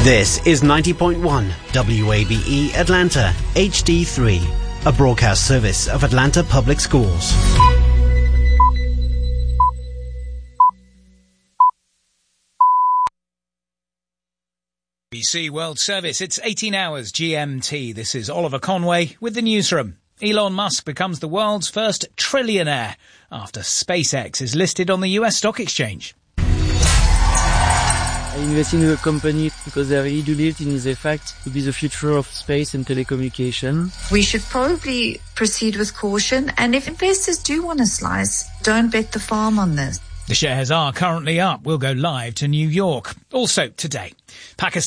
This is 90.1 WABE Atlanta HD3, a broadcast service of Atlanta Public Schools. BBC World Service, it's 18 hours GMT. This is Oliver Conway with the newsroom. Elon Musk becomes the world's first trillionaire after SpaceX is listed on the US stock exchange. I invest in the company because I really do believe in the fact to be the future of space and telecommunication. We should probably proceed with caution, and if investors do want to slice, don't bet the farm on this. The shares are currently up. We'll go live to New York. Also today, Pakistan